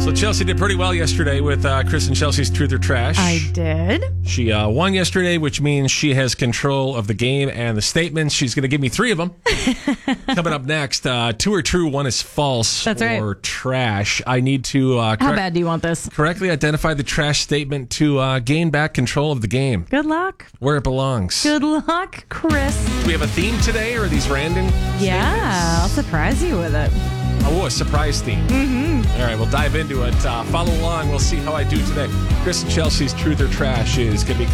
So Chelsea did pretty well yesterday with Chris and Chelsea's Truth or Trash. I did. She won yesterday, which means she has control of the game and the statements. She's going to give me 3 of them. Coming up next, 2 are true, 1 is false. That's right. Or trash. I need to How bad do you want this? correctly identify the trash statement to gain back control of the game. Good luck. Where it belongs. Good luck, Chris. Do we have a theme today, or are these random Yeah, I'll surprise you with it. Oh, a surprise theme. Mm-hmm. All right, we'll dive into it. Follow along. We'll see how I do today. Chris and Chelsea's Truth or Trash is going to be